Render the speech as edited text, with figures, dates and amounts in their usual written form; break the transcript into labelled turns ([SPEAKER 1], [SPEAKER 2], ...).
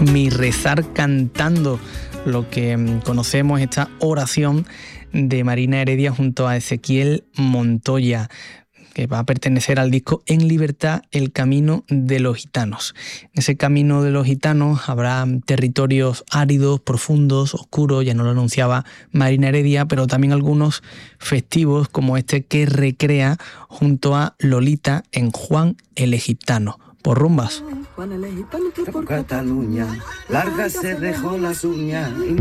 [SPEAKER 1] Mi rezar cantando, lo que conocemos, esta oración de Marina Heredia junto a Ezequiel Montoya, que va a pertenecer al disco En Libertad, el camino de los gitanos. En ese camino de los gitanos habrá territorios áridos, profundos, oscuros, ya no lo anunciaba Marina Heredia, pero también algunos festivos como este que recrea junto a Lolita en Juan el Egiptano, por rumbas.
[SPEAKER 2] Juan el Egiptano que por Cataluña larga se dejó las uñas y